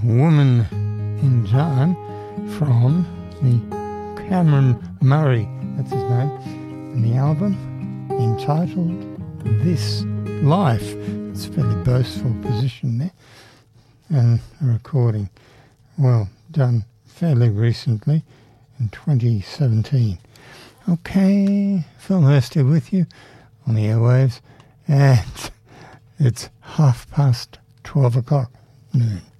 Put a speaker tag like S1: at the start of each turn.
S1: Woman in Time from the Cameron Murray, that's his name, and the album entitled This Life. It's a fairly boastful position there, and a recording, well, done fairly recently in 2017. Okay, Phil Hurst here with you on the airwaves, and it's 12:30 noon.